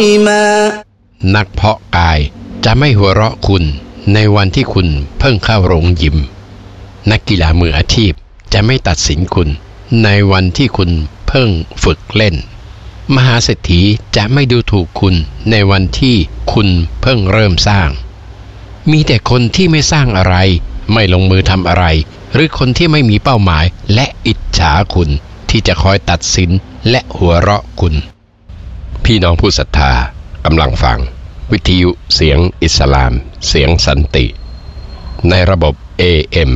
นักเพาะกายจะไม่หัวเราะคุณในวันที่คุณเพิ่งเข้าโรงยิมนักกีฬามืออาชีพจะไม่ตัดสินคุณในวันที่คุณเพิ่งฝึกเล่นมหาเศรษฐีจะไม่ดูถูกคุณในวันที่คุณเพิ่งเริ่มสร้างมีแต่คนที่ไม่สร้างอะไรไม่ลงมือทำอะไรหรือคนที่ไม่มีเป้าหมายและอิจฉาคุณที่จะคอยตัดสินและหัวเราะคุณพี่น้องผู้ศรัทธากำลังฟังวิทยุเสียงอิสลามเสียงสันติในระบบ AM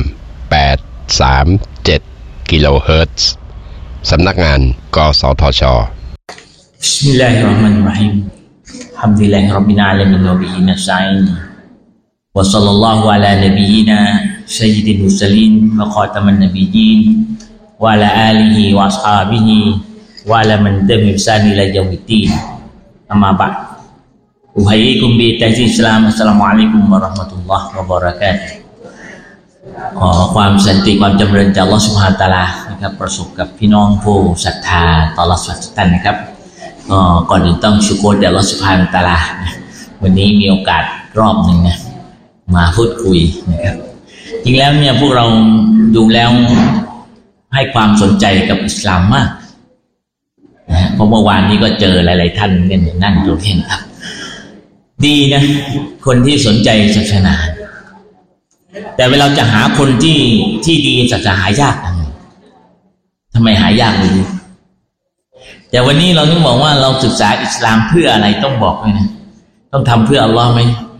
837 กิโลเฮิรตซ์สำนักงานกสทช. บิสมิลลาฮิรเราะห์มานิรเราะฮีมฮัมดุลิลลาฮิร็อบบิลอาลามีนวะบิฮินัสตะอีนวะศ็อลลัลลอฮุอะลานบีนาซัยยิดิลมุรสลีนวะฆอตามันนบียีนวะอะลาอาลิฮิวะอัศฮาบิฮิวะอะลามันตะบิอิหซานอิลายอมิดดีนอัมมาบะอ์อุฮัยยิกุมบิตัฮยิยะติลอิสลามอัสสลามุอะลัยกุมวะเราะห์มะตุลลอฮ์วะบะเราะกาตุฮ์ขอความสันติความจำเริญจากอัลเลาะห์ซุบฮานะฮูวะตะอาลานะครับประสบกับพี่น้องผู้ศรัทธาต่ออัลเลาะห์ทุกท่านนะครับก่อนอื่นต้องชุกรแด่อัลเลาะห์ซุบฮานะฮูวะตะอาลาวันนี้มีโอกาสรอบหนึ่งนะมาพูดคุยนะครับจริงแล้วเนี่ยพวกเราดูแล้วให้ความสนใจกับอิสลามมากนะเพราะเมื่อวานนี้ก็เจอหลายๆท่านเนี่ยนั่งตรงนี้ครับดีนะคนที่สนใจศาสนาแต่เวลาจะหาคนที่ดีศาสนาหายากทำไมหายากเลยแต่วันนี้เราต้องบอกว่าเราศึกษาอิสลามเพื่ออะไรต้องบอกเลยนะต้องทำเพื่ออัลลอฮ์ไหม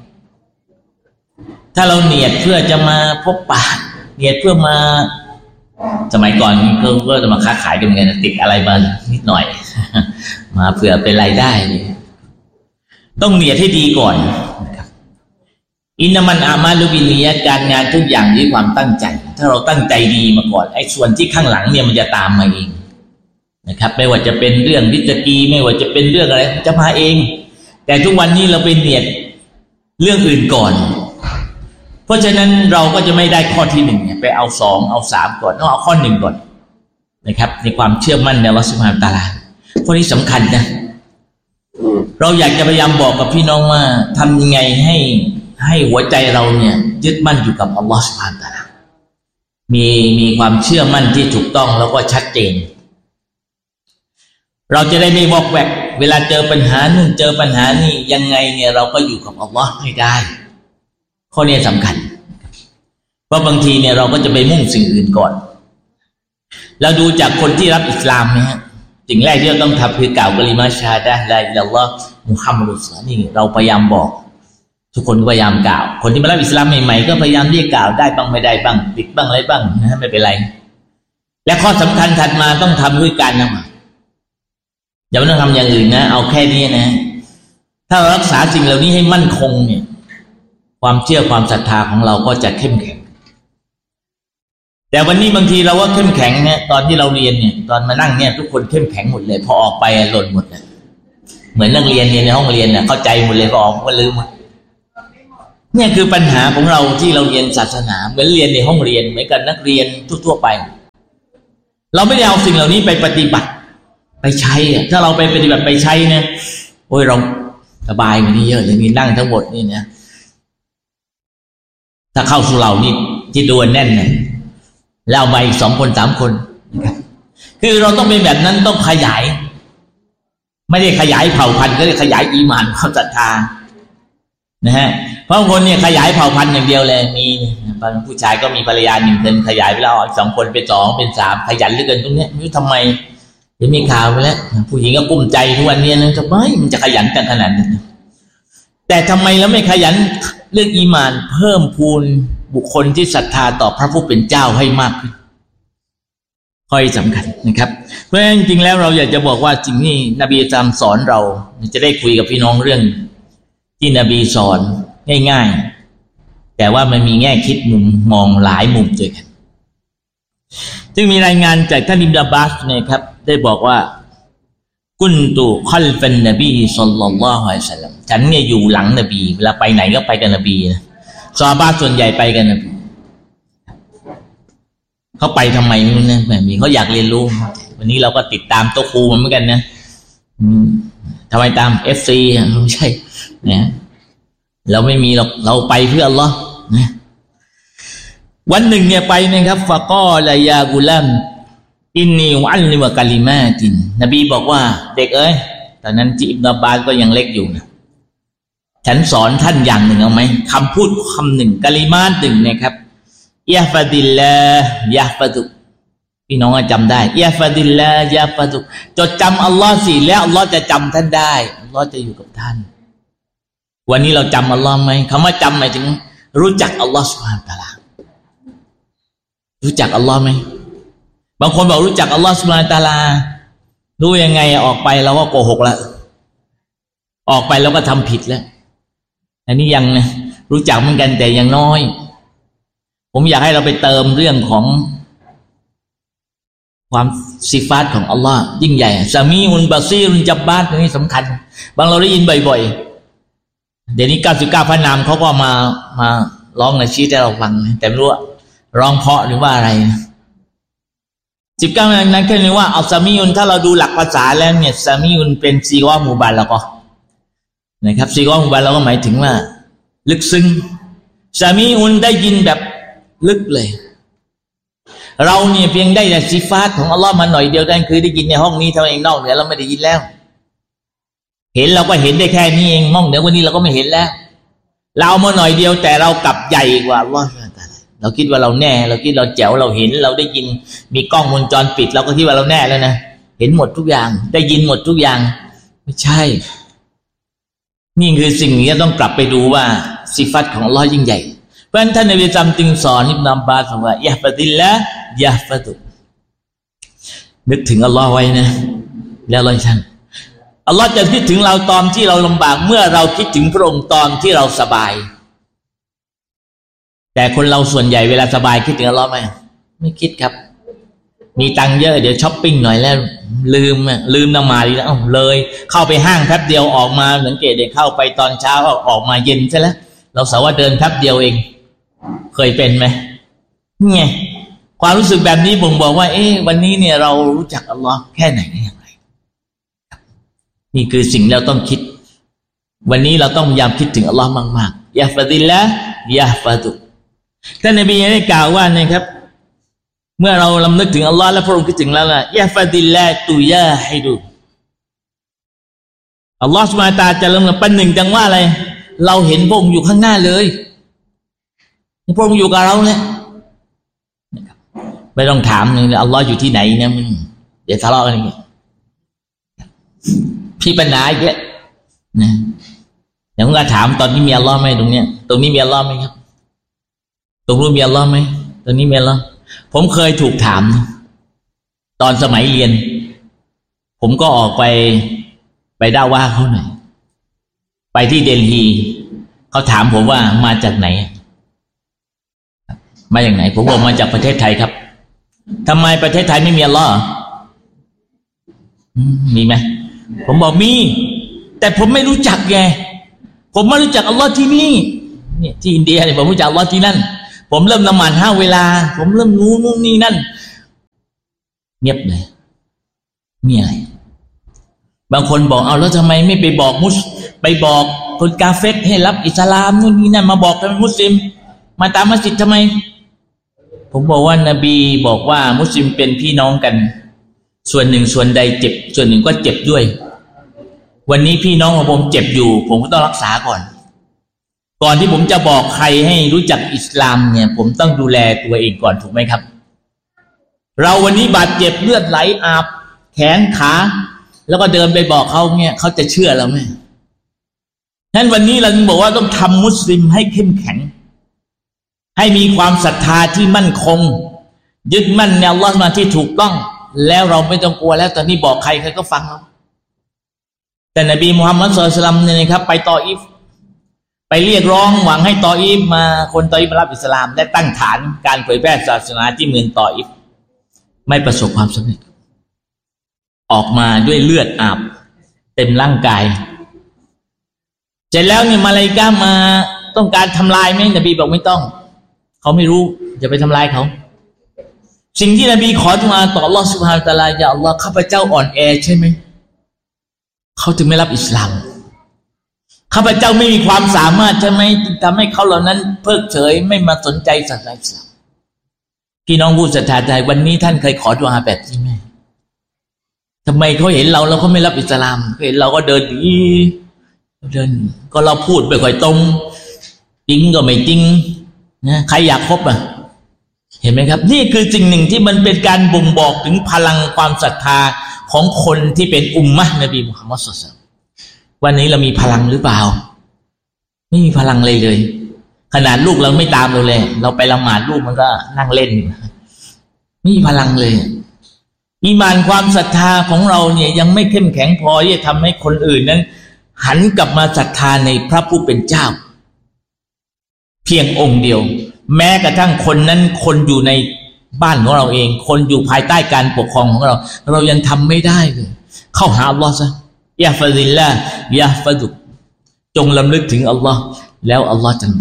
ถ้าเราเนียดเพื่อจะมาพบปะเนียดเพื่อมาสมัยก่อนก็จะมาค้าขายกันไงติดอะไรมานิดหน่อยมาเผื่อเป็นรายได้ต้องเนียดให้ดีก่อนอินนามันอามาลุบินียะการงานทุกอย่างด้วยความตั้งใจถ้าเราตั้งใจดีมาก่อนไอ้ส่วนที่ข้างหลังเนี่ยมันจะตามมาเองนะครับไม่ว่าจะเป็นเรื่องวิจกีไม่ว่าจะเป็นเรื่องอะไรจะมาเองแต่ทุกวันนี้เราเป็นเนียดเรื่องอื่นก่อนเพราะฉะนั้นเราก็จะไม่ได้ข้อที่หนึ่งไปเอาสองเอาสามก่อนต้องเอาข้อหนึ่งก่อนนะครับในความเชื่อมั่นในอัลเลาะห์ซุบฮานะฮูวะตะอาลาข้อนี้สำคัญนะเราอยากจะพยายามบอกกับพี่น้องว่าทำยังไงให้หัวใจเราเนี่ยยึดมั่นอยู่กับอัลเลาะห์ซุบฮานะฮูวะตะอาลามีความเชื่อมั่นที่ถูกต้องแล้วก็ชัดเจนเราจะได้ไม่วอกแวกเวลาเจอปัญหานู่นเจอปัญหานี่ยังไงเนี่ยเราก็อยู่กับอัลเลาะห์ให้ได้ข้อนี้สำคัญเพราะบางทีเนี่ยเราก็จะไปมุ่งสิ่งอื่นก่อนเราดูจากคนที่รับอิสลามนะฮะสิ่งแรกที่เราต้องทำคือกล่าวกะลิมาชาดะฮ์ลาอิลลัลลอฮ์มุฮัมมัดุรรอซูลุลลอฮ์นี่เราพยายามบอกทุกคนก็พยายามกล่าวคนที่มารับอิสลามใหม่ๆก็พยายามเรียกกล่าวได้บ้างไม่ได้บ้างติดบ้างอะไรบ้างนะไม่เป็นไรและข้อสำคัญถัดมาต้องทำด้วยการละหมาดอย่าไม่ต้องทำอย่างอื่นนะเอาแค่นี้นะถ้าเรารักษาสิ่งเหล่านี้ให้มั่นคงเนี่ยความเชื่อความศรัทธาของเราก็จะเข้มแข็งแต่วันนี้บางทีเราว่าเข้มแข็งเนี่ยตอนที่เราเรียนเนี่ยตอนมานั่งเนี่ยทุกคนเข้มแข็งหมดเลยพอออกไปหล่นหมดเลยเหมือนนักเรียนในห้องเรียนเนี่ยเข้าใจหมดเลยพอออกก็ลืมหมดเนี่ยคือปัญหาของเราที่เราเรียนศาสนาเหมือนเรียนในห้องเรียนเหมือนกับนักเรียนทั่วๆไปเราไม่ได้เอาสิ่งเหล่านี้ไปปฏิบัติไปใช้ถ้าเราไปปฏิบัติไปใช้เนี่ยโอ้ยเราสบายกว่านี้เยอะเลยมีนั่งทั้งหมดนี่นะถ้าเข้าสู่เรานี่ที่ดูแน่นเนี่ยแล้วเอามาอีก2 คน3 คนคือเราต้องเป็นแบบนั้นต้องขยายไม่ได้ขยายเผ่าพันธุ์ก็ได้ขยายอีหม่านความศรัทธานะฮะเพราะบางคนเนี่ยขยายเผ่าพันธุ์อย่างเดียวเลยมีบางผู้ชายก็มีภรรยา1 คนขยายไปแล้วอีก2 คนเป็น2เป็น3ขยันเหลือเกินตรงนี้ไม่รู้ทำไมเดี๋ยวมีข่าวไปแล้วผู้หญิงก็กุ้มใจทุกวันนี้นะทำไมมันจะขยันกันขนาดนั้นแต่ทำไมแล้วไม่ขยันเรื่องอีหม่านเพิ่มพูนบุคคลที่ศรัทธาต่อพระผู้เป็นเจ้าให้มากขึ้นข้อสำคัญนะครับเพราะฉะนั้นจริงๆแล้วเราอยากจะบอกว่าจริงนี่นบีจำสอนเราจะได้คุยกับพี่น้องเรื่องที่นบีสอนง่ายๆแต่ว่ามันมีแง่คิดมุมมองหลายมุมด้วยกันซึ่งมีรายงานจากท่านอิบนุอับบาสนะครับได้บอกว่ากุนตุคัลฟันนบีศ็อลลัลลอฮุอะลัยฮิวะซัลลัมฉันเนี่ยอยู่หลังนบีเวลาไปไหนก็ไปกับนบีนะซอฮาบะห์ส่วนใหญ่ไปกับนบีเขาไปทำไมไม่รู้นะแบบนี้เขาอยากเรียนรู้วันนี้เราก็ติดตามโต๊ะครูเหมือนกันนะทำไมตาม FC ไม่ใช่นะเราไม่มีหรอกเราไปเพื่ออัลลอฮ์นะวันหนึ่งเนี่ยไปนะครับฟะกอลายากุลัมอินนีวะอัลลิมะกะลิมาตินนบีบอกว่าเด็กเอ้ยตอนนั้นอิบนุอับบาสก็ยังเล็กอยู่นะฉันสอนท่านอย่างหนึ่งเอาไหมคำพูดคำหนึ่งกะลิมาตหนึ่งนะครับยะฟะดิลลาห์ยะฟะดุพี่น้องจำได้ยะฟะดิลลาห์ยะฟะดุจดจำอัลลอฮ์สิแล้วอัลลอฮ์จะจำท่านได้อัลลอฮ์จะอยู่กับท่านวันนี้เราจำอัลลอฮ์ไหมคำว่าจำหมายถึงรู้จักอัลลอฮ์ซุบฮานะฮูวะตะอาลารู้จักอัลลอฮ์ไหมบางคนบอกรู้จักอัลลอฮ์ซุบฮานะฮูวะตะอาลารู้ยังไงออกไปเราก็โกหกแล้วออกไปเราก็ทำผิดแล้วอันนี้ยังนะรู้จักเหมือนกันแต่ยังน้อยผมอยากให้เราไปเติมเรื่องของความสิฟาตของอัลลอฮ์ยิ่งใหญ่ซามีอุนบาซีรุนจับบาตนี่สำคัญบางเราได้ยินบ่อยๆเดี๋ยวนี้99พระนามเขาก็มาร้องในชีตให้เราฟังแต่ไม่รู้ว่าร้องเพราะหรือว่าอะไร19นั้นแค่นี้ว่าเอาซามีอุนถ้าเราดูหลักภาษาแล้วเนี่ยซามีอุนเป็นซีกอมูบาละกอนะครับซีกอมูบาละกอหมายถึงว่าลึกซึ้งซามีอุนได้ยินแบบลึกเลยเราเนี่ยเพียงได้แต่สิฟาตของอัลลอฮ์มาหน่อยเดียวกันคือได้ยินในห้องนี้เท่านั้นเองนอกเหนือเราไม่ได้ยินแล้วเห็นเราก็เห็นได้แค่นี้เองนอกเหนือวันนี้เราก็ไม่เห็นแล้วเรามาหน่อยเดียวแต่เรากลับใหญ่กว่าอัลลอฮ์เราคิดว่าเราแน่เราคิดเราแจ๋วเราเห็นเราได้ยินมีกล้องวงจรปิดเราก็คิดว่าเราแน่แล้วนะเห็นหมดทุกอย่างได้ยินหมดทุกอย่างไม่ใช่นี่คือสิ่งที่ต้องกลับไปดูว่าสิฟาตของอัลลอฮ์ยิ่งใหญ่เพราะฉะนั้นท่านนบีจำจึงสอนอิบนุอับบาสว่ายะฟะดิลละยะฟะดุนึกถึงอัลลอฮ์ไว้นะแล้วเราท่านอัลลอฮ์จะคิดถึงเราตอนที่เราลำบากเมื่อเราคิดถึงพระองค์ตอนที่เราสบายแต่คนเราส่วนใหญ่เวลาสบายคิดถึงอัลลอฮ์ไหมไม่คิดครับมีตังค์เยอะเดี๋ยวช้อปปิ้งหน่อยแล้วลืมนมาดีแล้วเลยเข้าไปห้างแป๊บเดียวออกมาสังเกตเด็กเข้าไปตอนเช้าออกมาเย็นใช่แล้วเราสาวะเดินแป๊บเดียวเองเคยเป็นไหมนี่ไงความรู้สึกแบบนี้บ่งบอกว่าวันนี้เนี่ยเรารู้จักอัลลอฮ์แค่ไหนอย่างไรนี่คือสิ่งเราต้องคิดวันนี้เราต้องพยายามคิดถึงอัลลอฮ์มากๆยะฟะดิลละยะฟะดุท่านนบีได้กล่าวว่านะครับเมื่อเราลำลึกถึงอัลลอฮ์และพระองค์คิดถึงแล้วล่ะยะฟะดิลละตุยาฮิดุอัลลอฮ์ซุบฮานะฮูวะตะอาลาจะลำประหนึ่งดังว่าอะไรเราเห็นพระองค์อยู่ข้างหน้าเลยพระองค์อยู่กับเราเนี่ยไม่ต้องถามเลยอัลลอฮ์อยู่ที่ไหนเนี่ยเดี๋ยวทะเลาะกันอย่างเงี้ยพี่ปัญหาเยอะนะเดี๋ยวผมก็ถามตอนนี้มีอัลลอฮ์ไหมตรงเนี้ยตรงนี้มีอัลลอฮ์ไหมครับตรงนู้นมีอัลลอฮ์ไหมตรงนี้มีอัลลอฮ์ผมเคยถูกถามตอนสมัยเรียนผมก็ออกไปด่าว่าเขาหน่อยไปที่เดลีเขาถามผมว่ามาจากไหนมาจากไหนผมบอกมาจากประเทศไทยครับทำไมประเทศไทยไม่มีอัลลอฮ์มีไหมผมบอกมีแต่ผมไม่รู้จักไงผมไม่รู้จักอัลลอฮ์ที่นี่เนี่ยที่อินเดียเนี่ยผมรู้จักอัลลอฮ์ที่นั่นผมเริ่มละหมาด5 เวลาผมเริ่มรู้นู่นนี่นั่นเงียบเลยมีอะไรบางคนบอกเอาแล้วทำไมไม่ไปบอกไปบอกคนกาเฟรให้รับอิสลามนู่นนี่นั่นมาบอกทำไมมุสลิมมาตามมัสยิดทำไมผมบอกว่านบีบอกว่ามุสลิมเป็นพี่น้องกันส่วนหนึ่งส่วนใดเจ็บส่วนหนึ่งก็เจ็บด้วยวันนี้พี่น้องของผมเจ็บอยู่ผมก็ต้องรักษาก่อนที่ผมจะบอกใครให้รู้จักอิสลามเนี่ยผมต้องดูแลตัวเองก่อนถูกไหมครับเราวันนี้บาดเจ็บเลือดไหลอาบแขนขาแล้วก็เดินไปบอกเขาเนี่ยเขาจะเชื่อเราไหมฉะนั้นวันนี้เราบอกว่าต้องทำมุสลิมให้เข้มแข็งให้มีความศรัทธาที่มั่นคงยึดมั่นในอัลลอฮ์มาที่ถูกต้องแล้วเราไม่ต้องกลัวแล้วตอนนี้บอกใครก็ฟังเราแต่นบีมุฮัมมัดศ็อลลัลลอฮุอะลัยฮิวะซัลลัมเนี่ยนะครับไปตออิฟไปเรียกร้องหวังให้ตออิฟมาคนตออิฟมารับอิสลามและตั้งฐานการเผยแพร่ศาสนาที่เมืองตออิฟไม่ประสบความสำเร็จออกมาด้วยเลือดอาบเต็มร่างกายเสร็จแล้วเนี่ยมาลาอิกะห์มาต้องการทำลายไหมนบีบอกไม่ต้องเขาไม่รู้จะไปทำลายเขาสิ่งที่นบีขอมาต่ออัลลอฮฺซุบฮานะฮูวะตะอาลาอย่าอัลลอฮฺข้าพเจ้าอ่อนแอใช่ไหมเขาจึงไม่รับอิสลามข้าพเจ้าไม่มีความสามารถใช่ไหมทำให้เขาเหล่านั้นเพิกเฉยไม่มาสนใจศาสนาอิสลามพี่น้องผู้ศรัทธาใจวันนี้ท่านเคยขอดุอาแบบนี้ไหมทำไมเขาเห็นเราแล้วเขาไม่รับอิสลามเห็นเราก็เดินดีเดินก็เราพูดไม่ค่อยตรงจริงก็ไม่จริงนะใครอยากคบอ่ะเห็นไหมครับนี่คือสิ่งหนึ่งที่มันเป็นการบ่งบอกถึงพลังความศรัทธาของคนที่เป็นอุมมะฮ์นบีมุฮัมมัดศ็อลลัลลอฮุอะลัยฮิวะซัลลัมวันนี้เรามีพลังหรือเปล่าไม่มีพลังเลยขนาดลูกเราไม่ตามเราเลยเราไปละหมาดลูกมันก็นั่งเล่นไม่มีพลังเลยอีหม่านความศรัทธาของเราเนี่ยยังไม่เข้มแข็งพอที่จะทำให้คนอื่นนั้นหันกลับมาศรัทธาในพระผู้เป็นเจ้าเพียงองค์เดียวแม้กระทั่งคนนั้นคนอยู่ในบ้านของเราเองคนอยู่ภายใต้การปกครองของเรายังทำไม่ได้เลยเข้าหาอัลลอฮ์ซะยะฟะซิลลาห์ยะฟะดุจงลำลึกถึงอัลลอฮ์แล้วอัลลอฮ์จะ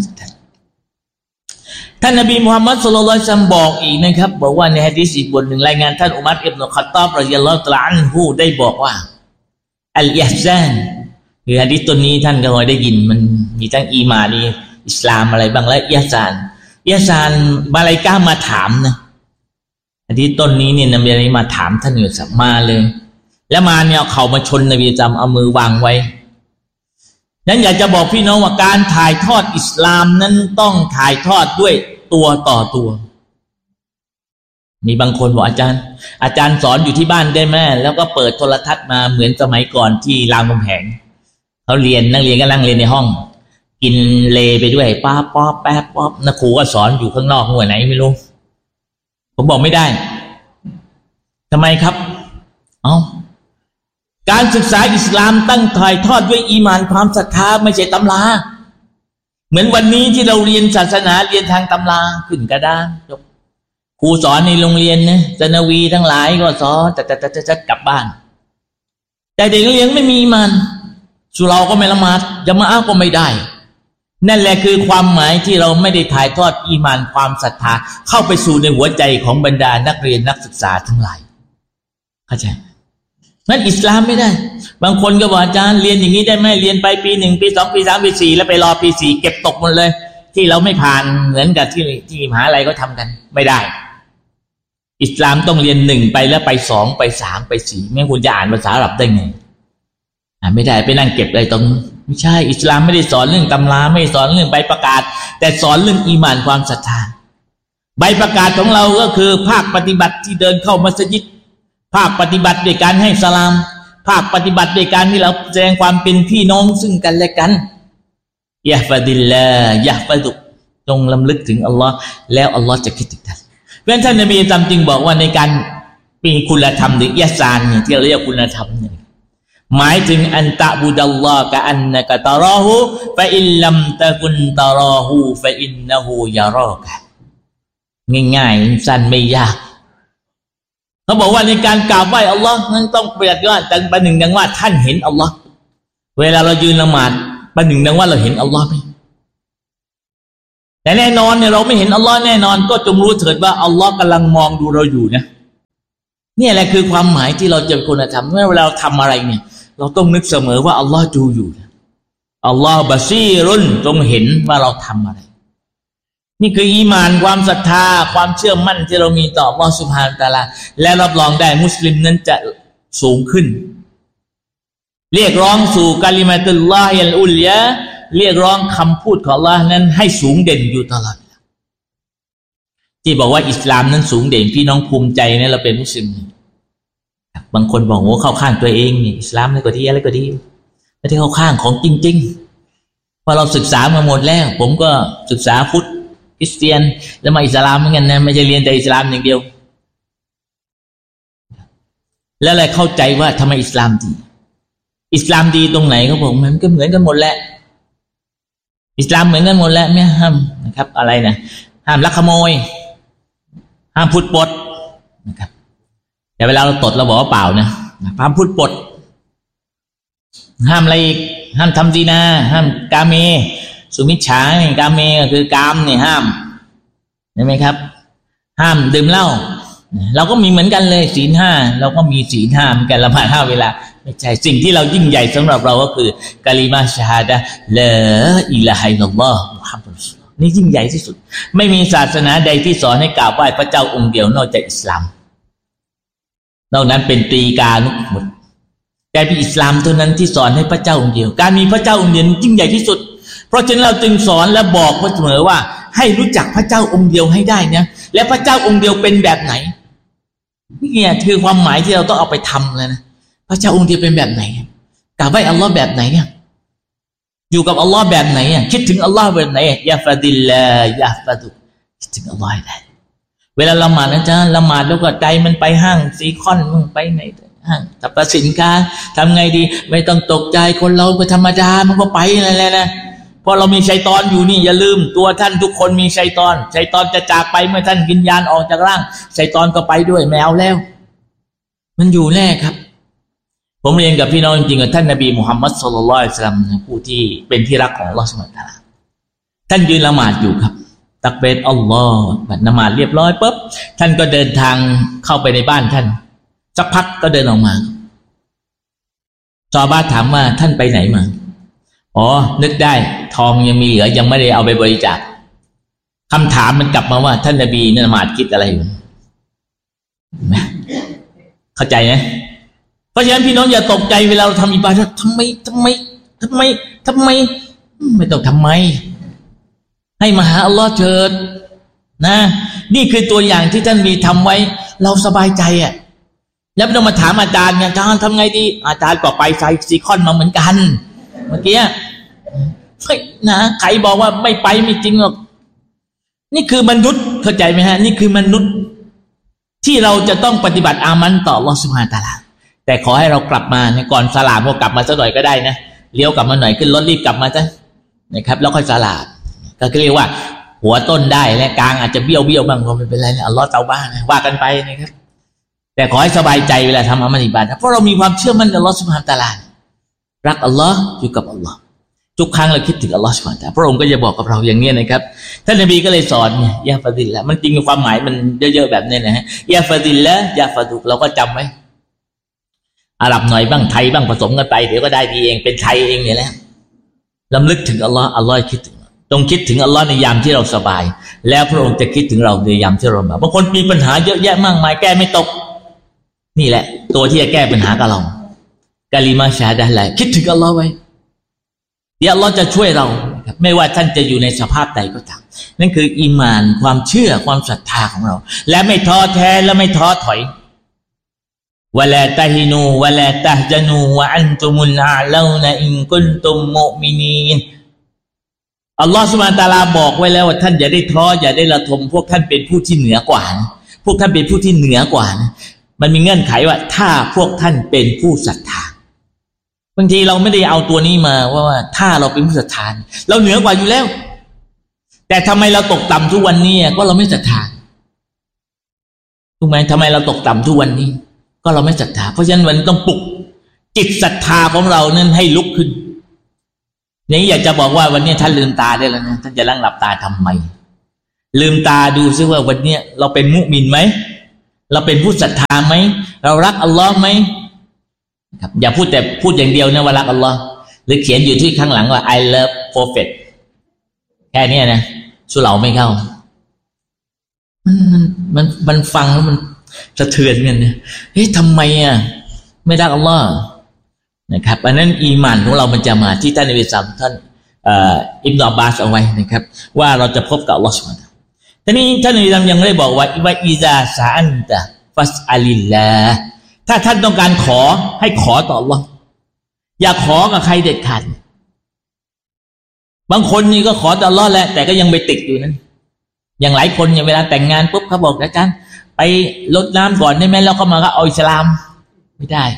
ท่านนบีมุฮัมมัดศ็อลลัลลอฮุอะลัยฮิวะซัลลัมบอกอีกนะครับบอกว่าในหะดีษอีกบทหนึ่งรายงานท่านอุมัรอิบนุค็อฏฏอบรอฎิยัลลอฮุตะอาลาอันฮุได้บอกว่าอัลอิห์ซานคือหะดีษตัวนี้ท่านก็เคยได้ยินมันมีทั้งอีหม่านมีอิสลามอะไรบ้างและอิห์ซานมาลาอิกะฮ์มาถามนะหะดีษต้นนี้เนี่ยนบีมาถามท่านอยู่สักมาเลยแล้วมาเนี่ยเอาเข่ามาชนนบีจำเอามือวางไว้นั้นอยากจะบอกพี่น้องว่าการถ่ายทอดอิสลามนั้นต้องถ่ายทอดด้วยตัวต่อตัวมีบางคนบอกอาจารย์สอนอยู่ที่บ้านได้ไหมแล้วก็เปิดโทรทัศน์มาเหมือนสมัยก่อนที่รามคำแหงเขาเรียนนักเรียนก็นั่งเรียนในห้องกินเลไปด้วยป้าป๊อปแป๊บป๊อปนักครูก็สอนอยู่ข้างนอกหัวไหนไม่รู้ผมบอกไม่ได้ทำไมครับการศึกษาอิสลามตั้งถ่ายทอดด้วยอีหม่านความศรัทธาไม่ใช่ตำราเหมือนวันนี้ที่เราเรียนศาสนาเรียนทางตำราขึ้นกระดานจบครูสอนในโรงเรียนนะซะนาวีทั้งหลายก็สอนจะกลับบ้านแต่เด็กเลี้ยงไม่มีอีหม่านสุเราก็ไม่ละหมาดจะมาอ้างก็ไม่ได้นั่นแหละคือความหมายที่เราไม่ได้ถ่ายทอดอีหม่านความศรัทธาเข้าไปสู่ในหัวใจของบรรดานักเรียนนักศึกษาทั้งหลายเข้าใจนั้นอิสลามไม่ได้บางคนก็บอกอาจารย์เรียนอย่างนี้ได้ไหมเรียนไปปี1ปี2ปี3ปี4แล้วไปรอปี4เก็บตกหมดเลยที่เราไม่ผ่านเหมือนกับที่มหาลัยก็ทำกันไม่ได้อิสลามต้องเรียน1ไปแล้วไป2ไป3ไป4ไม่งั้นคุณจะอ่านภาษาอาหรับได้ไงไม่ได้ไปนั่งเก็บอะไรตรงไม่ใช่อิสลามไม่ได้สอนเรื่องตำราไม่สอนเรื่องใบประกาศแต่สอนเรื่องอีหม่านความศรัทธาใบประกาศของเราก็คือภาคปฏิบัติที่เดินเข้ามัสยิดภาคปฏิบัติด้วยการให้สลามภาคปฏิบัติด้วยการที่เราแสดงความเป็นพี่น้องซึ่งกันและกันยะฟะดิลลาห์ยะฟะดุจงลำลึกถึงอัลลอฮ์แล้วอัลลอฮ์จะคิดถึงท่านเพราะฉะนั้นท่านนบีจำจึงบอกว่าในการมีคุณธรรมหรืออิห์ซานเนี่ยที่เราเรียกคุณธรรมเนี่ยหมายถึงอันตะบุดัลลอฮ์กะอันนะกะตะรอฮูฟะอินลัมตะกุนตะรอฮูฟะอินนะฮูยะรอกะง่ายๆสั้นไม่ยากเขาบอกว่าในการกราบไหว้อัลลอฮ์นั้นต้องเปรียบว่าแต่ประหนึ่งดังว่าท่านเห็นอัลลอฮ์เวลาเรายืนละหมาดประหนึ่งดังว่าเราเห็นอัลลอฮ์ไหมแต่แน่นอนเนี่ยเราไม่เห็นอัลลอฮ์แน่นอนก็จงรู้เถิดว่าอัลลอฮ์กำลังมองดูเราอยู่นะนี่แหละคือความหมายที่เราจะควรทำเมื่อเวลาเราทำอะไรเนี่ยเราต้องนึกเสมอว่าอัลลอฮ์ดูอยู่อัลลอฮ์บะซีรุนจงเห็นว่าเราทำอะไรนี่คืออีหม่านความศรัทธาความเชื่อมั่นที่เรามีต่ออัลเลาะห์ซุบฮานะฮูวะตะอาลาและรับรองได้มุสลิมนั้นจะสูงขึ้นเรียกร้องสู่กะลิมาตุลลอฮิอัลอุลยาเรียกร้องคำพูดของอัลเลาะห์นั้นให้สูงเด่นอยู่ตลอดที่บอกว่าอิสลามนั้นสูงเด่นพี่น้องภูมิใจนะเราเป็นมุสลิมบางคนบอกโอ้เข้าข้างตัวเองนี่อิสลามนี่ก็ดีอะไรก็ดีไม่ได้เข้าข้างของจริงๆพอเราศึกษามาหมดแล้วผมก็ศึกษาพุทธคริสเตียนแล้วมาอิสลามเหมือนกันนะไม่ใช่เรียนแต่อิสลามอย่างเดียวแล้วอะไรเข้าใจว่าทำไมอิสลามดีอิสลามดีตรงไหนเขาบอกมันก็เหมือนกันหมดแหละอิสลามเหมือนกันหมดแล้วไม่ห้ามนะครับอะไรนะห้ามลักขโมยห้ามพูดปดนะครับแต่เวลาเราตดเราบอกว่าเปล่านะห้ามพูดปดห้ามอะไรอีกห้ามทำซีนาห้ามกาเมสุมิจฉากาเมก็คือกามเนี่ยห้ามเห็นไหมครับห้ามดื่มเหล้าเราก็มีเหมือนกันเลยศีลห้าเราก็มีศีลห้าเหมือนกันละหมาด5 เวลาไม่ใช่สิ่งที่เรายิ่งใหญ่สำหรับเราก็คือกะลิมาชะฮาดะห์ลาอิลาฮะอิลลัลลอฮ์มุฮัมมัดรอซูลุลลอฮ์นี่ยิ่งใหญ่ที่สุดไม่มีศาสนาใดที่สอนให้กราบไหว้พระเจ้าองค์เดียวนอกจากอิสลามนอกนั้นเป็นตรีกานุหมดแต่เป็นอิสลามเท่านั้นที่สอนให้พระเจ้าองค์เดียวการมีพระเจ้าองค์เดียวยิ่งใหญ่ที่สุดเพราะฉะนั้นเราจึงสอนและบอกเสมอว่าให้รู้จักพระเจ้าองค์เดียวให้ได้นะและพระเจ้าองค์เดียวเป็นแบบไหนนี่คือความหมายที่เราต้องเอาไปทำเลยนะพระเจ้าองค์เดียวเป็นแบบไหนกราบไหว้อัลลอฮ์แบบไหนอยู่กับอัลลอฮ์แบบไหนคิดถึงอัลลอฮ์แบบไหนยาฟาดิลลายาฟาดุคิดถึงอัลลอฮ์ได้เวลาละหมาดนะจ๊ะละหมาดแล้วก็ใจมันไปห้างซีคอนมึงไปไหนห้างสรรพสินค้าทำไงดีไม่ต้องตกใจคนเราก็ธรรมดามันก็ไปนั่นแหละนะเพราะเรามีชัยฏอนอยู่นี่อย่าลืมตัวท่านทุกคนมีชัยฏอนจะจากไปเมื่อท่านวิญญาณออกจากร่างชัยฏอนก็ไปด้วยไม่เอาแล้วมันอยู่แน่ครับผมเรียนกับพี่น้องจริงๆกับท่านนบีมุฮัมมัดศ็อลลัลลอฮุอะลัยฮิวะซัลลัมผู้ที่เป็นที่รักของอัลเลาะห์ซุบฮานะฮูวะตะอาลาท่านยืนละหมาดอยู่ครับตักบีรอัลลอฮ์บัดละหมาดเรียบร้อยปุ๊บท่านก็เดินทางเข้าไปในบ้านท่านสักพักก็เดินออกมาซอฮาบะห์ถามว่าท่านไปไหนมาอ๋อนึกได้ทองยังมีเหลือยังไม่ได้เอาไปบริจาคคำถามมันกลับมาว่าท่านนบีละหมาดคิดอะไรอยู่เข้าใจไหมเพราะฉะนั้นพี่น้องอย่าตกใจเวลาเราทำอิบาดะห์ทำไมไม่ต้องทำไมให้มาหาอัลลอฮ์เถิดนะนี่คือตัวอย่างที่ท่านมีทำไว้เราสบายใจแล้วไม่ต้องมาถามอาจารย์อาจารย์ทำไงดีอาจารย์ก็ไปไซซีคอนมาเหมือนกันเมื่อกี้นะใครบอกว่าไม่ไปไม่จริงหรอกนี่คือมนุษย์เข้าใจไหมฮะนี่คือมนุษย์ที่เราจะต้องปฏิบัติอามันต่ออัลเลาะห์ซุบฮานะฮูวะตะอาลาแต่ขอให้เรากลับมาก่อนสลามก็กลับมาสักหน่อยก็ได้นะเลี้ยวกลับมาหน่อยขึ้นรถรีบกลับมาซะนะครับแล้วค่อยสลามก็เรียกว่าหัวต้นได้และกลางอาจจะเบี้ยวบ้างก็ไม่เป็นไรนะอัลเลาะห์เตาบ้านะว่ากันไปนะครับแต่ขอให้สบายใจเวลาทำอามัลอิบาดะห์เพราะเรามีความเชื่อมั่นในอัลเลาะห์ซุบฮานะฮูวะตะอาลารักอัลเลาะห์อยู่กับอัลเลาะห์ทุกครั้งเราคิดถึงอัลเลาะห์ซุบฮานะฮูวะตะอาลาพระองค์ก็จะบอกกับเราอย่างนี้นะครับท่านนบีก็เลยสอนยาฟาดิลละมันจริงความหมายมันเยอะๆแบบนี้นะฮะยาฟาดิลละยาฟาดุเราก็จำไว้อาหรับหน่อยบ้างไทยบ้างผสมกันไปเดี๋ยวก็ได้ดีเองเป็นไทยเองเนี่ยแหละรำลึกถึงอัลเลาะห์คิดถึงต้องคิดถึงอัลเลาะห์ในยามที่เราสบายแล้วพระองค์จะคิดถึงเราในยามที่เราลำบากบางคนมีปัญหาเยอะแยะมากมายแก้ไม่ตกนี่แหละตัวที่จะแก้ปัญหากับเรากะลิมาชะฮาดะห์ละคิดถึงอัลเลาะห์ไว้เดี๋ยวอัลเลาะห์จะช่วยเราไม่ว่าท่านจะอยู่ในสภาพใดก็ตามนั่นคืออีหม่านความเชื่อความศรัทธาของเราและไม่ท้อแท้และไม่ท้อถอยวะลาตะฮินูวะลาตะฮญะนูวะอันตุมุลอาลานะอินกุนตุมมุมินีนอัลลอฮฺซุบฮานะฮูวะตะอาลาบอกไว้แล้วว่าท่านอย่าได้ท้ออย่าได้ละทมพวกท่านเป็นผู้ที่เหนือกว่าพวกท่านเป็นผู้ที่เหนือกว่ามันมีเงื่อนไขว่าถ้าพวกท่านเป็นผู้ศรัทธาบางทีเราไม่ได้เอาตัวนี้มาว่าถ้าเราเป็นผู้ศรัทธาเราเหนือกว่าอยู่แล้วแต่ทำไมเราตกต่ำทุกวันนี้ก็เราไม่ศรัทธาถูกไหมทำไมเราตกต่ำทุกวันนี้ก็เราไม่ศรัทธาเพราะฉะนั้นมันต้องปลุกจิตศรัทธาของเรานั้นให้ลุกขึ้นอย่างนี้อยากจะบอกว่าวันนี้ท่านลืมตาได้แล้วนะท่านจะนั่งหลับตาทำไมลืมตาดูซิว่าวันนี้เราเป็นมุมินไหมเราเป็นผู้ศรัทธาไหมเรารักอัลลอฮ์ไหมครับอย่าพูดแต่พูดอย่างเดียวนะว่ารักอัลลอฮ์หรือเขียนอยู่ที่ข้างหลังว่า I love prophet แค่นี้นะสุเหร่าไม่เข้ามันฟังแล้วมันสะเทือนกันเนี่ยเฮ้ยทำไมไม่รักอัลลอฮ์นะครับอันนั้นอีหม่านของเรามันจะมาที่ท่านนบีสั่งท่านอิบนุอับบาสเอาไว้นะครับว่าเราจะพบกับอัลลอฮ์ซุบฮานะฮูวะตะอาลาทีนี้ท่านนบียังได้บอกว่าอิซาซะอันตะฟัสอัลิลลาห์ถ้าท่านต้องการขอให้ขอต่ออัลลอฮ์อย่าขอกับใครเด็ดขาดบางคนนี่ก็ขอต่ออัลลอฮ์แหละแต่ก็ยังไปติดอยู่นั้นอย่างหลายคนอย่างเวลาแต่งงานปุ๊บเขาบอกอาจารย์ไปรดน้ำก่อนได้ไหมแล้วก็มาก็เอาอิสลามไม่ได้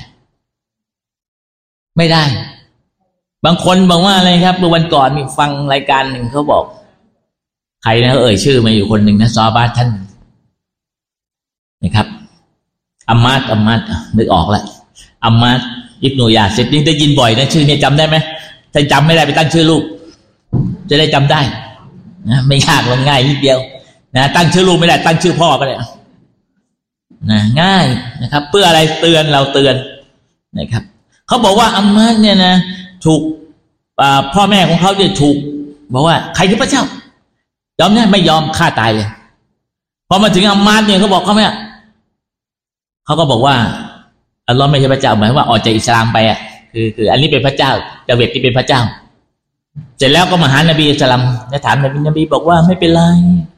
บางคนบอกว่าอะไรครับเมื่อวันก่อนมีฟังรายการหนึ่งเขาบอกใครนะเขาชื่อมาอยู่คนหนึ่งนะซอฮาบะห์ท่านนะครับอัมมาดนึกออกแล้วอัมมาดอิบนุยาซิรนี่ได้ยินบ่อยนะชื่อนี้จำได้ไหมถ้าจำไม่ได้ไปตั้งชื่อลูกจะได้จำได้นะไม่ยากหรอกง่ายนิดเดียวนะตั้งชื่อลูกไม่ได้ตั้งชื่อพ่อก็ได้นะง่ายนะครับเพื่ออะไรเตือนเราเตือนนะครับเขาบอกว่าอัมมาดเนี่ยนะถูกพ่อแม่ของเขาเนี่ยถูกบอกว่าใครคือพระเจ้ายอมเนี่ยไม่ยอมฆ่าตายเลยพอมาถึงอัมมาดเนี่ยเขาบอกเขาไม่เขาก็บอกว่าอัลลอฮ์ไม่ใช่พระเจ้าหมายว่าออกจากอิสลามไปคืออันนี้เป็นพระเจ้าดาเวดที่เป็นพระเจ้าเสร็จแล้วก็มาหานบีอิสลามและถามนบีบอกว่าไม่เป็นไร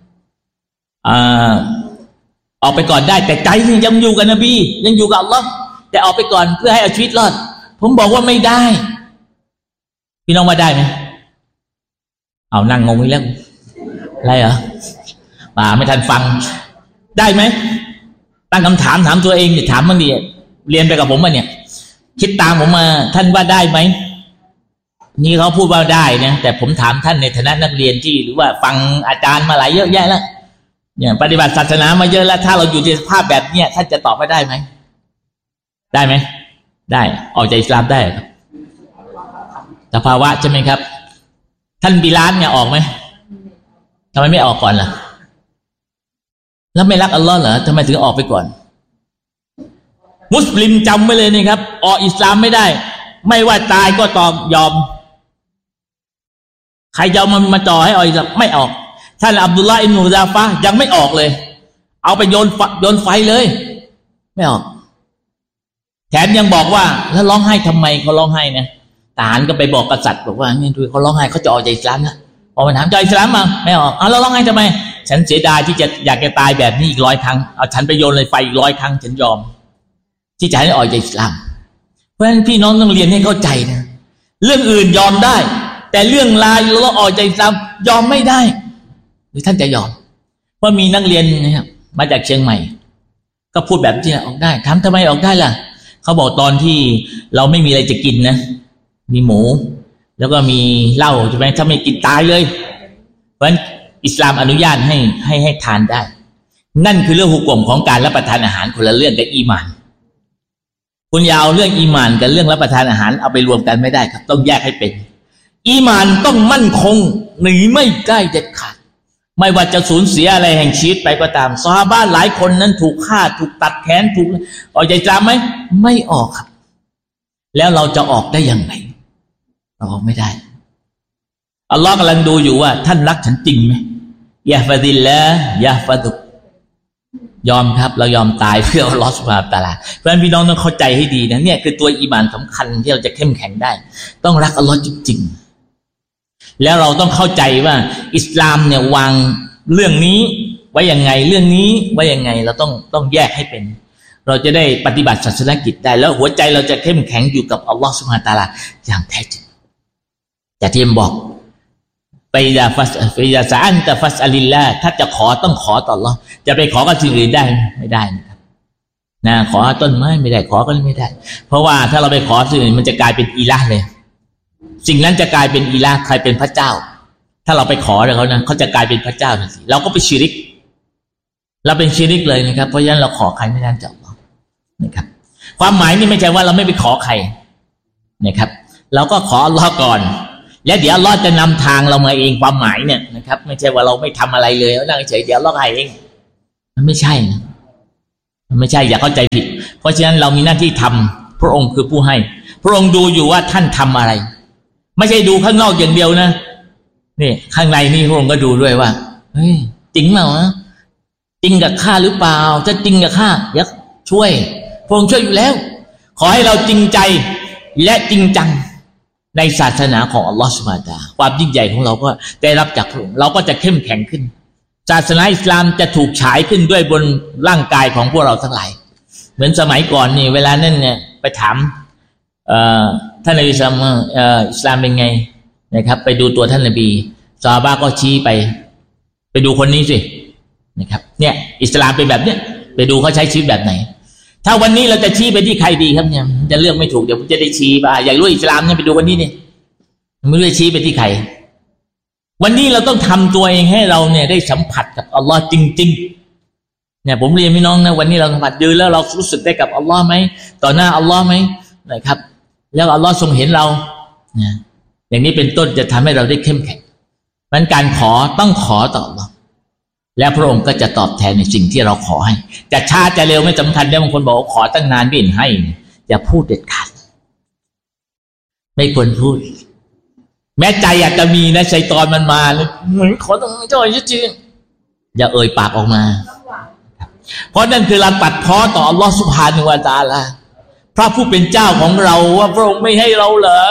ออกไปก่อนได้แต่ใจยังอยู่กับนบียังอยู่กับอัลลอฮ์แต่ออกไปก่อนเพื่อให้เอาชีวิตรอดผมบอกว่าไม่ได้พี่น้องว่าได้ไหมเอานั่งงงไปแล้วอะไรเหรอไม่ทันฟังได้ไหมตั้งคำถามถามตัวเองถามมันดิเรียนไปกับผมมาเนี่ยคิดตามผมมาท่านว่าได้ไหมนี่เขาพูดว่าได้นะแต่ผมถามท่านในฐานะนักเรียนที่หรือว่าฟังอาจารย์มาหลายเยอะแยะแล้วเนี่ยปฏิบัติศาสนามาเยอะแล้วถ้าเราอยู่ในสภาพแบบเนี้ยท่านจะตอบไม่ได้ไหมได้ไหมได้ออกจากอิสลามได้ครับสภาวะใช่ไหมครับท่านบิลาลเนี่ยออกไหมทำไมไม่ออกก่อนล่ะแล้วไม่รักอัลลอฮ์เหรอทำไมถึงออกไปก่อนมุสลิมจำไว้เลยนะครับออกอิสลามไม่ได้ไม่ว่าตายก็ต้องยอมใครจะมาจ่อให้ออกอิสลามไม่ออกท่านอับดุลลาห์อิบนุซาฟะห์ยังไม่ออกเลยเอาไปโยนไฟเลยไม่ออกแถมยังบอกว่าแล้วร้องไห้ทำไมเขาร้องไห้นะทหารก็ไปบอกกษัตริย์บอกว่าเนี่ยดูเขาร้องไห้เขาจะออกจากอิสลามนะพอมาถามจะอิสลามมาไม่ออกแล้วร้องไห้ทำไมฉันเสียดายที่จะอยากจะตายแบบนี้อีก100 ครั้งเอาฉันไปโยนเลยไฟอีก100 ครั้งฉันยอมที่จะให้ออกจากอิสลามเพราะฉะนั้นพี่น้องต้องเรียนให้เข้าใจนะเรื่องอื่นยอมได้แต่เรื่องลายเราออกจากอิสลามยอมไม่ได้หรือท่านจะยอมเพราะมีนักเรียนนะครับมาจากเชียงใหม่ก็พูดแบบที่ออกได้ถามทำไมออกได้ล่ะเขาบอกตอนที่เราไม่มีอะไรจะกินนะมีหมูแล้วก็มีเหล้าใช่ไหมถ้าไม่กินตายเลยเพราะฉะนั้นอิสลามอนุญาตให้ทานได้นั่นคือเรื่องหุกกลมของการรับประทานอาหารคนละเรื่องกับอีหม่านคุณอย่าเอาเรื่องอีหม่านกับเรื่องรับประทานอาหารเอาไปรวมกันไม่ได้ครับต้องแยกให้เป็นอีหม่านต้องมั่นคงหนีไม่ได้เด็ดขาดไม่ว่าจะสูญเสียอะไรแห่งชีวิตไปก็ตามซอฮาบะห์หลายคนนั้นถูกฆ่าถูกตัดแขนถูกออกจากอิสลามไหมไม่ออกครับแล้วเราจะออกได้ยังไงเราออกไม่ได้อัลลอฮ์กำลังดูอยู่ว่าท่านรักฉันจริงไหมยะฟะดิลละยะฟะดุยอมครับเรายอมตายเพื่ออัลลอฮ์ซุบฮานะฮูวะตะอาลาเพราะฉะนั้นพี่น้องต้องเข้าใจให้ดีนะเนี่ยคือตัวอีหม่านสำคัญที่เราจะเข้มแข็งได้ต้องรักอัลลอฮ์จริงๆแล้วเราต้องเข้าใจว่าอิสลามเนี่ยวางเรื่องนี้ไว้ยังไงเรื่องนี้ไว้ยังไงเราต้องแยกให้เป็นเราจะได้ปฏิบัติศาสนกิจได้แล้วหัวใจเราจะเข้มแข็งอยู่กับอัลลอฮ์ซุบฮานะฮูวะตะอาลาอย่างแท้จริงแต่ที่บอกไปยาสะอันตะฟัสอัลิลลาถ้าจะขอต้องขอต่ออัลเลาะห์จะไปขอกับสิ่งอื่นได้ไม่ได้นะครับนะขอต้นไม้ไม่ได้ขอก็ไม่ได้เพราะว่าถ้าเราไปขอสิ่งอื่นมันจะกลายเป็นอิละห์เลยสิ่งนั้นจะกลายเป็นอิละห์ใครเป็นพระเจ้าถ้าเราไปขอเขานะเขาจะกลายเป็นพระเจ้าทันทีเราก็ไปชิริกเราเป็นชิริกเลยนะครับเพราะฉะนั้นเราขอใครไม่ได้จากอัลเลาะห์นะครับความหมายนี่ไม่ใช่ว่าเราไม่ไปขอใครนะครับเราก็ขออัลเลาะห์ก่อนแล้วเดี๋ยวอัลเลาะห์จะนำทางเรามาเองความหมายเนี่ยนะครับไม่ใช่ว่าเราไม่ทำอะไรเลยนั่งเฉยเดี๋ยวอัลเลาะห์ให้เองมันไม่ใช่นะมันไม่ใช่อย่าเข้าใจผิดเพราะฉะนั้นเรามีหน้าที่ทำพระองค์คือผู้ให้พระองค์ดูอยู่ว่าท่านทำอะไรไม่ใช่ดูข้างนอกอย่างเดียวนะนี่ข้างในนี่พระองค์ก็ดูด้วยว่าเฮ้ยจริงเปล่านะจริงกับข้าหรือเปล่าจะจริงกับข้าอยากช่วยพระองค์ช่วยอยู่แล้วขอให้เราจริงใจและจริงจังในศาสนาของอัลลอฮฺซุบฮานะฮูวะตะอาลาความยิ่งใหญ่ของเราก็ได้รับจากพระองค์เราก็จะเข้มแข็งขึ้นศาสนาอิสลามจะถูกฉายขึ้นด้วยบนร่างกายของพวกเราทั้งหลายเหมือนสมัยก่อนนี่เวลานั้นเนี่ยไปถามท่านนบีอิสลามเป็นไงนะครับไปดูตัวท่านนบีซอฮาบะห์ก็ชี้ไปดูคนนี้สินะครับเนี่ยอิสลามเป็นแบบเนี้ยไปดูเขาใช้ชีวิตแบบไหนถ้าวันนี้เราจะชี้ไปที่ใครดีครับเนี่ยจะเลือกไม่ถูกเดี๋ยวผมจะได้ชี้ไปอยากรู้อิสลามเนี่ยไปดูคนนี้เนี่ยไม่รู้จะชี้ไปที่ใครวันนี้เราต้องทำตัวเองให้เราเนี่ยได้สัมผัสกับอัลลอฮ์จริงๆเนี่ยผมเรียนพี่น้องนะวันนี้เราสัมผัสยืนแล้วเรารู้สึกได้กับอัลลอฮ์ไหมต่อหน้าอัลลอฮ์ไหมนะครับแล้วอัลลอฮ์ทรงเห็นเราเนี่ยอย่างนี้เป็นต้นจะทำให้เราได้เข้มแข็งเพราะฉะนั้นการขอต้องขอต่ออัลลอฮ์และพระองค์ก็จะตอบแทนในสิ่งที่เราขอให้จะช้าจะเร็วไม่สำคัญบางคนบอกว่าขอตั้งนานไม่เห็นให้อย่าพูดเด็ดขาดไม่ควรพูดแม้ใจอยากจะมีนะชัยฏอนมันมาเลยขอต้องเจ้าจริงอย่าเอ่ยปากออกมาเพราะนั่นคือเราตัดพ้อต่ออัลลอฮฺซุบฮานะฮูวะตะอาลาพระผู้เป็นเจ้าของเราว่าพระองค์ไม่ให้เราเหรอ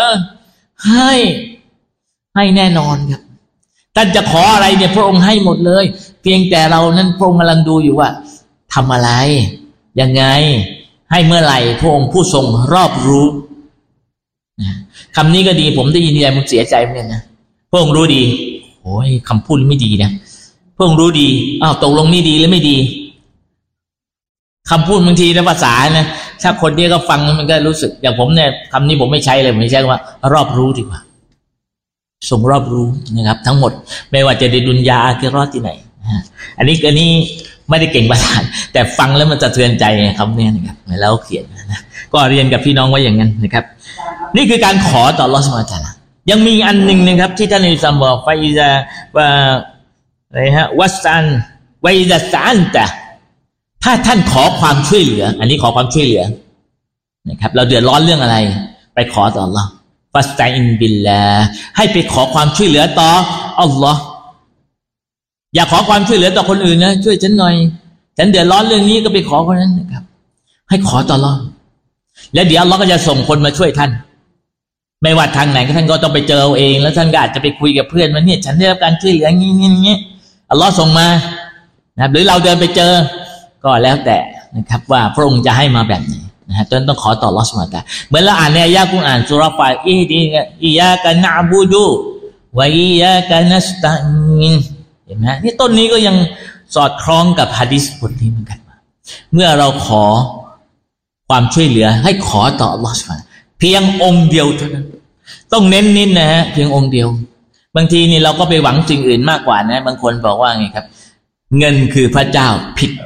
ให้แน่นอนครับท่านจะขออะไรเนี่ยพระองค์ให้หมดเลยเพียงแต่เรานั้นพระองค์กำลังดูอยู่ว่าทำอะไรยังไงให้เมื่อไหร่พระองค์ผู้ทรงรอบรู้คำนี้ก็ดีผมได้ยินทีไรผมเสียใจเหมือนกันนะพระองค์รู้ดีโอ้ยคำพูดไม่ดีนะพระองค์รู้ดีตกลงนี่ดีหรือไม่ดีคำพูดบางทีในภาษานะถ้าคนนี้ก็ฟังมันก็รู้สึกอย่างผมเนี่ยคำนี้ผมไม่ใช้เลยผมใช้ว่ารอบรู้ดีกว่าทรงรอบรู้นะครับทั้งหมดไม่ว่าจะในดุนยาอาคิเราะห์ที่ไหนอันนี้ไม่ได้เก่งภาษาแต่ฟังแล้วมันสะเทือนใจคำนี้นะครับแล้วเขียนนะก็เรียนกับพี่น้องไว้อย่างนั้นนะครับนี่คือการขอต่ออัลเลาะห์ซุบฮานะฮูวะตะอาลายังมีอันหนึ่งนะครับที่ท่านนบีซัมบอกฟาอิซาอะไรฮะวัสซันวะอิซาซะอันตะถ้าท่านขอความช่วยเหลืออันนี้ขอความช่วยเหลือนะครับเราเดือดร้อนเรื่องอะไรไปขอต่ออัลเลาะห์ฟัสตัอินบิลลาห์ให้ไปขอความช่วยเหลือต่ออัลเลาะห์อย่าขอความช่วยเหลือต่อคนอื่นนะช่วยฉันหน่อยฉันเดือดร้อนเรื่องนี้ก็ไปขอคนนั้นนะครับให้ขอต่ออัลเลาะห์แล้วเดี๋ยวอัลเลาะห์ก็จะส่งคนมาช่วยท่านไม่ว่าทางไหนก็ท่านก็ต้องไปเจอเองแล้วท่านก็อาจจะไปคุยกับเพื่อนว่าเนี่ยฉันได้รับการช่วยเหลืองี้อัลเลาะห์ส่งมานะครับหรือเราเดินไปเจอก็แล้วแต่นะครับว่าพระองค์จะให้มาแบบไหนนะฮะต้องขอต่ออัลเลาะห์ซุบฮานะฮูวะตะอาลาเหมือนเราอ่านในอายะห์กุรอานซูเราะห์ฟาอิยากะนะอ์บุดุวะอิยากะนัสตะอีนเห็นไหมนี่ต้นนี้ก็ยังสอดคล้องกับหะดีษบทนี้เหมือนกันเมื่อเราขอความช่วยเหลือให้ขอต่ออัลเลาะห์ซุบฮานะฮูวะตะอาลาเพียงองค์เดียวเท่านั้นต้องเน้นนิดนะฮะเพียงองค์เดียวบางทีนี่เราก็ไปหวังสิ่งอื่นมากกว่านะบางคนบอกว่าไงครับเงินคือพระเจ้าผิด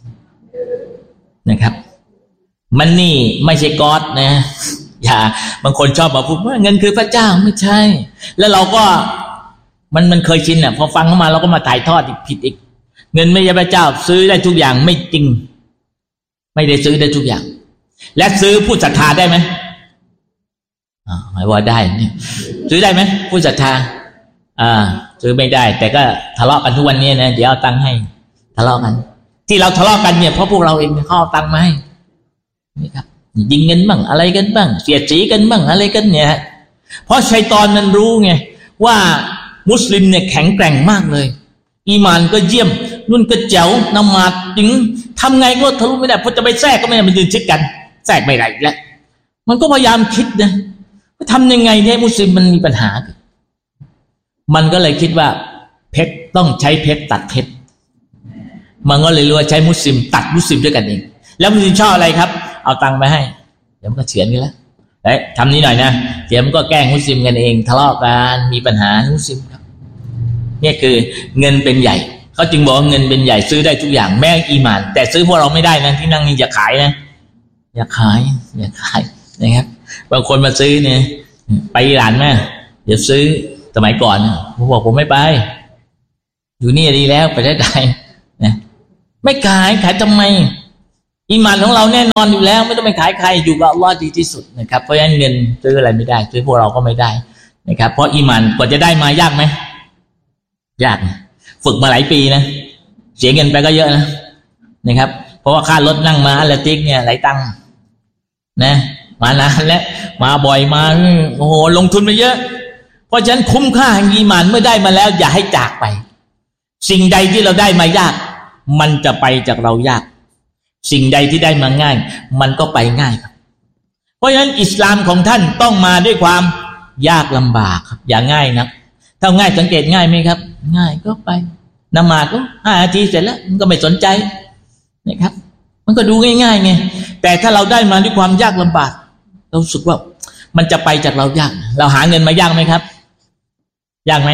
นะครับมันนี่ไม่ใช่ก๊อดนะอย่าบางคนชอบมาพูดว่าเงินคือพระเจ้าไม่ใช่แล้วเราก็มันเคยชินอ่ะพอฟังเข้ามาเราก็มาถ่ายทอดอีกผิดอีกเงินไม่ใช่พระเจ้าซื้อได้ทุกอย่างไม่จริงไม่ได้ซื้อได้ทุกอย่างและซื้อผู้ศรัทธาได้ไหมหมายว่าได้นี่ซื้อได้ไหมผู้ศรัทธาซื้อไม่ได้แต่ก็ทะเลาะกันทุกวันนี้นะเดี๋ยวเอาตังค์ให้ทะเลาะกันที่เราทะเลาะกันเนี่ยเพราะพวกเราเองเขาเอาตังค์มาให้นี่ครับยิงกันบ้างอะไรกันบ้างเสียดสีกันบ้างอะไรกันเนี่ยเพราะชัยฏอนมันรู้ไงว่ามุสลิมเนี่ยแข็งแกร่งมากเลยอีมานก็เยี่ยมนุ่นก็แจ๋วนมาดถึงทำไงก็ทะลุไม่ได้เพราะจะไปแทรกก็ไม่ได้มันยืนชิดกันแทรกไม่ได้แล้วมันก็พยายามคิดนะว่าทำยังไงให้มุสลิมมันมีปัญหามันก็เลยคิดว่าเพชรต้องใช้เพชรตัดเพชรมันก็เลยรู้ว่าใช้มุสลิมตัดมุสลิมด้วยกันเองแล้วมุสลิมชอบอะไรครับเอาตังค์ไปให้เดี๋ยวมันก็เฉือนกันแล้วทำนี้หน่อยนะเดี๋ยวมันก็แกล้งมุสลิมกันเองทะเลาะกันมีปัญหามุสลิมครับนี่คือเงินเป็นใหญ่เขาจึงบอกว่าเงินเป็นใหญ่ซื้อได้ทุกอย่างแม้อีหม่านแต่ซื้อพวกเราไม่ได้นะที่นั่งนี่อย่าขายนะอย่าขายนะครับบางคนมาซื้อเนี่ยไปอิหร่านแม่เดี๋ยวซื้อสมัยก่อนผมบอกผมไม่ไปอยู่นี่ดีแล้วไปได้นะไม่ขายทำไมอีหม่านของเราแน่นอนอยู่แล้วไม่ต้องไปขายใครอยู่กับอัลเลาะห์ดีที่สุดนะครับเพราะฉะนั้นเงินซื้ออะไรไม่ได้ซื้อพวกเราก็ไม่ได้นะครับเพราะอีหม่านกว่าจะได้มายากไหมยากฝึกมาหลายปีนะเสียเงินไปก็เยอะนะครับเพราะว่าค่ารถนั่งมาอัลเลติกเนี่ยหลายตังค์นะมานานแล้วมาบ่อยมาโอ้โหลงทุนไปเยอะเพราะฉะนั้นคุ้มค่าแห่งอีหม่านเมื่อได้มาแล้วอย่าให้จากไปสิ่งใดที่เราได้มายากมันจะไปจากเรายากสิ่งใดที่ได้มาง่ายมันก็ไปง่ายครับเพราะฉะนั้นอิสลามของท่านต้องมาด้วยความยากลำบากครับอย่าง่ายนะถ้าง่ายสังเกตง่ายไหมครับง่ายก็ไปนมาดก็5 นาทีเสร็จแล้วมันก็ไม่สนใจนะครับมันก็ดูง่ายๆไงแต่ถ้าเราได้มาด้วยความยากลำบากเรารู้สึกว่ามันจะไปจากเรายากเราหาเงินมายากไหมครับยากไหม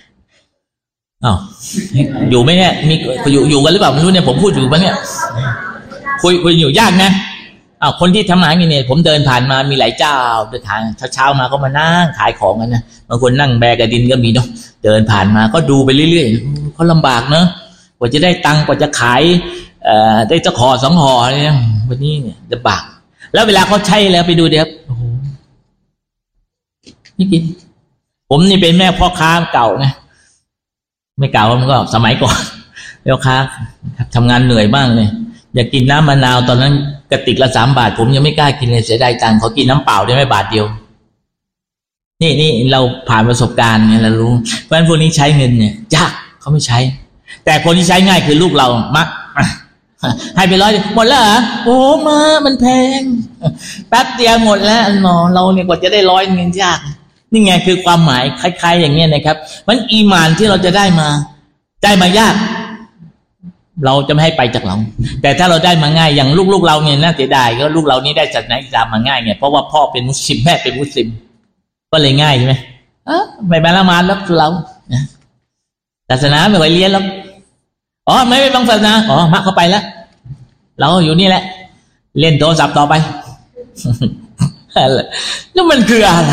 อยู่ไหมเนี่ยมีอยู่กันหรือเปล่าไม่รู้เนี่ยผมพูดอยู่ปะเนี่ยคุยอยู่ยากนะคนที่ทำงานเนี่ยผมเดินผ่านมามีหลายเจ้าเดินทางเช้ามาก็มานั่งขายของกันนะบางคนนั่งแบกกระดินก็มีเนาะเดินผ่านมาก็ดูไปเรื่อยๆเขาลำบากเนาะกว่าจะได้ตังค์กว่าจะขายได้จะห่อ2 ห่อเนี่ยวันนี้เนี่ยลำบากแล้วเวลาเขาใช้แล้วไปดูเดี๋ยวโอ้โหนี่กินผมนี่เป็นแม่พ่อค้าเก่าไงไม่เก่ามันก็สมัยก่อนพ่อค้าทำงานเหนื่อยบ้างเลยอยากกินน้ำมะนาวตอนนั้นกระติกละ3 บาทผมยังไม่กล้ากินเลยเสียดายตังค์เขากินน้ำเปล่าได้ไม่บาทเดียวนี่เราผ่านประสบการณ์เนี่ยเรารู้เพราะฉะนั้นพวกนี้ใช้เงินเนี่ยยากเขาไม่ใช้แต่คนที่ใช้ง่ายคือลูกเรามักให้ไป100หมดแล้วเหรอโอ้มามันแพงแป๊บเดียวหมดแล้วเราเนี่ยกว่าจะได้100เงินยากนี่ไงคือความหมายคล้ายๆอย่างเงี้ยนะครับมันอีหม่านที่เราจะได้มายากเราจะไม่ให้ไปจากเราแต่ถ้าเราได้มาง่ายอย่างลูกเราเนี่ยน่าเสียดายก็ลูกเรานี่ได้ศาสนาอิสลามมาง่ายไงเพราะว่าพ่อเป็นมุสลิมแม่เป็นมุสลิมก็เลยง่ายใช่ไหมไม่ไปละหมาดแล้วเราศาสนาไม่ไหวเรียนแล้วไม่ไปบังศาสนามักเข้าไปแล้วเราอยู่นี่แหละเล่นโทรศัพท์ต่อไปแล้วมันคืออะไร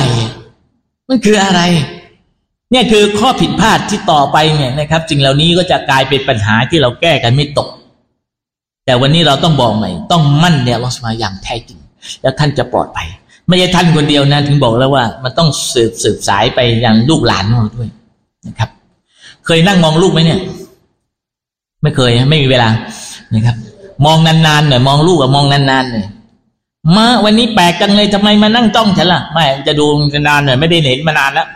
เนี่ยคือข้อผิดพลาดที่ต่อไปเนี่ยนะครับสิ่งเหล่านี้ก็จะกลายเป็นปัญหาที่เราแก้กันไม่ตกแต่วันนี้เราต้องบอกใหม่ต้องมั่นในอัลเลาะห์ซุบฮานะฮูวะตะอาลาอย่างแท้จริงแล้วท่านจะปลอดภัยไม่ใช่ท่านคนเดียวนะถึงบอกแล้วว่ามันต้องสืบสายไปยังลูกหลานของเราด้วยนะครับเคยนั่งมองลูกไหมเนี่ยไม่เคยไม่มีเวลานะครับมองนานๆหน่อยมองลูกกับมองนานๆหน่อยมาวันนี้แปลกจังเลยทำไมมานั่งจ้องฉันล่ะไม่จะดูนานหน่อยไม่ได้เห็นมานานแล้ว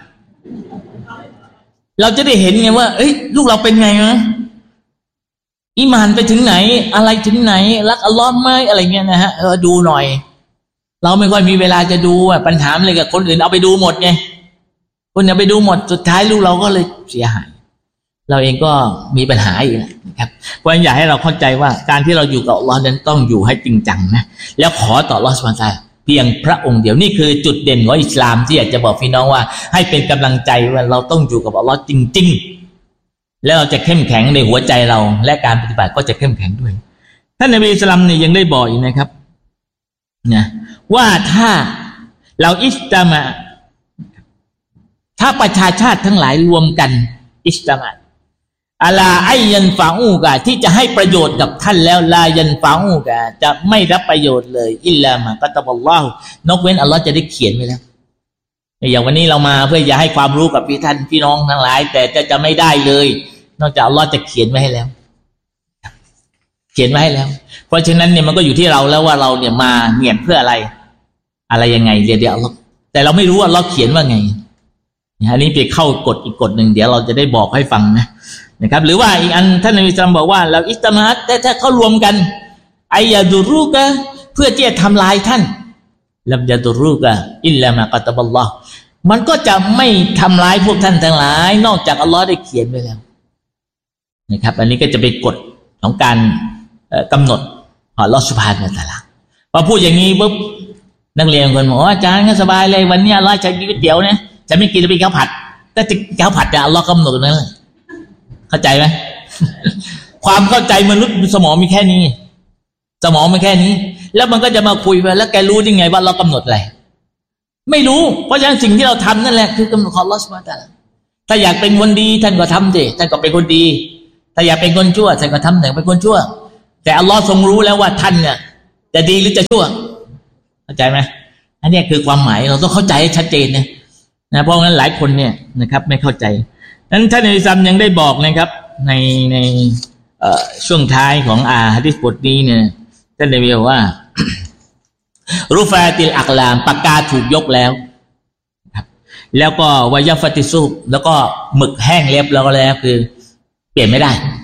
เราจะได้เห็นไงว่าลูกเราเป็นไงนะอีหม่านไปถึงไหนอะไรถึงไหนรักอัลลอฮ์ไหมอะไรเงี้ยนะฮะดูหน่อยเราไม่ค่อยมีเวลาจะดูปัญหาอะไรกับคนอื่นเอาไปดูหมดไงคนเอาไปดูหมดสุดท้ายลูกเราก็เลยเสียหายเราเองก็มีปัญหาอีกนะครับเพราะฉะนั้นอยากให้เราเข้าใจว่าการที่เราอยู่กับอัลลอฮ์นั้นต้องอยู่ให้จริงจังนะแล้วขอต่ออัลลอฮ์ซุบฮานะฮูวะตะอาลาเพียงพระองค์เดียวนี่คือจุดเด่นของอิสลามที่อยากจะบอกพี่น้องว่าให้เป็นกำลังใจว่าเราต้องอยู่กับอัลลอฮ์จริงๆแล้วเราจะเข้มแข็งในหัวใจเราและการปฏิบัติก็จะเข้มแข็งด้วยท่านนบีอิสลามเนี่ยยังได้บอกอีกนะครับนะว่าถ้าเราอิสตามะถ้าประชาชาติทั้งหลายรวมกันอิสตามะอัลาไอยันฟาอูกะที่จะให้ประโยชน์กับท่านแล้วลายันฟาอูกะจะไม่รับประโยชน์เลยอิลลามะกะตะบัลลอฮุนกเว้นอัลลอฮ์จะได้เขียนไว้แล้วอย่างวันนี้เรามาเพื่อจะให้ความรู้กับพี่น้องทั้งหลายแต่จะไม่ได้เลยนอกจากอัลลอฮ์จะเขียนไว้ให้แล้วเขียนไว้ให้แล้วเพราะฉะนั้นเนี่ยมันก็อยู่ที่เราแล้วว่าเราเนี่ยมาเนียดเพื่ออะไรยังไงเดี๋ยวอัลลอฮ์แต่เราไม่รู้ว่าอัลลอฮ์เขียนว่าไงอันนี้ไปเข้ากฎอีกกฎหนึ่งเดี๋ยวเราจะได้บอกให้ฟังนะครับหรือว่าอีกอันท่านนบีอิสลามบอกว่าเราอิสตามะแต่ถ้าเขารวมกันไอยาดูรุกะเพื่อที่จะทำลายท่านลัมยาดูรุกะอิลลามะกะตะบัลลอฮ์มันก็จะไม่ทำลายพวกท่านทั้งหลายนอกจากอัลลอฮ์ได้เขียนไว้แล้วนะครับอันนี้ก็จะเป็นกฎของการกำหนดอัลลอฮ์ซุบฮานะฮูวะตะอาลาพอพูดอย่างนี้ปุ๊บนักเรียนคนบอกอาจารย์ก็สบายเลยวันนี้อัลลอฮ์จะกินก๋วยเตี๋ยวนะจะไม่กินแล้วเป็นข้าวผัดแต่ข้าวผัดเนี่ยอัลลอฮ์กำหนดนั่นแหละเข้าใจไหม ความเข้าใจมนุษย์สมองมีแค่นี้สมองมันแค่นี้แล้วมันก็จะมาคุยไปแล้วแกรู้ได้ไงว่าเรากำหนดอะไรไม่รู้เพราะฉะนั้นสิ่งที่เราทำนั่นแหละคือกำหนดของอัลเลาะห์ซุบฮานะฮูวะตะอาลาถ้าอยากเป็นคนดีท่านก็ทำสิท่านก็เป็นคนดีถ้าอยากเป็นคนชั่วท่านก็ทำแต่เป็นคนชั่วแต่อัลเลาะห์ทรงรู้แล้วว่าท่านเนี่ยจะดีหรือจะชั่วเข้าใจไหมอันนี้คือความหมายเราต้องเข้าใจให้ชัดเจนนะเพราะงั้นหลายคนเนี่ยนะครับไม่เข้าใจนั้นท่านอิสลามยังได้บอกนะครับในช่วงท้ายของหะดีษบทนี้เนี่ยท่านได้บอกว่า รุฟาติลอักลามปากกาถูกยกแล้วครับแล้วก็วายฟาติซุบแล้วก็หมึกแห้งเรียบแล้วก็แล้วคือเปลี่ยนไม่ได้